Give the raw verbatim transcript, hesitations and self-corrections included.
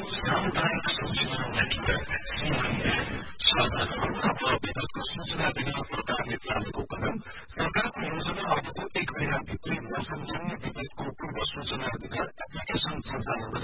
सामुदायिक सूचना network CIN साझा अब विगतको सूचना दिन सरकारले चालेको कदम सरकारको योजना अबको एक महिनाभित्रै मौसमजन्य विपदको पूर्व सूचना अधिकार एप्लिकेशन सञ्चालन गर्न